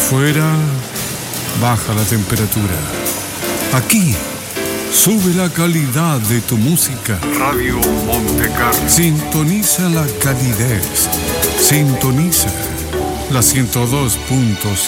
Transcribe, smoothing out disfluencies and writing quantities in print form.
Afuera baja la temperatura. Aquí sube la calidad de tu música. Radio Monte Carlo. Sintoniza la calidez. Sintoniza la 102.5.